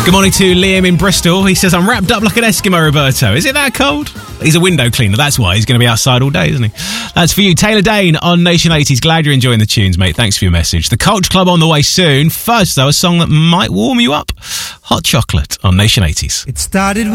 Good morning to Liam in Bristol. He says, I'm wrapped up like an Eskimo, Roberto. Is it that cold? He's a window cleaner. That's why. He's going to be outside all day, isn't he? That's for you. Taylor Dane on Nation 80s. Glad you're enjoying the tunes, mate. Thanks for your message. The Culture Club on the way soon. First, though, a song that might warm you up. Hot Chocolate on Nation 80s. It started with